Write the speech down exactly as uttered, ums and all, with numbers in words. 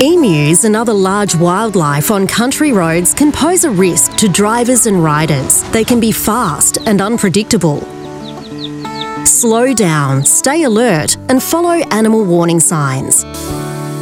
Emus and other large wildlife on country roads can pose a risk to drivers and riders. They can be fast and unpredictable. Slow down, stay alert, and follow animal warning signs.